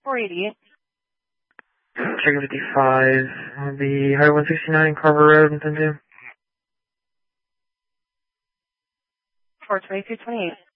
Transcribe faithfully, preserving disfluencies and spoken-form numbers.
four eighty-eight. Chicken fifty-five on the Highway one sixty-nine, Carver Road, in Tundu. four twenty-two twenty-eight.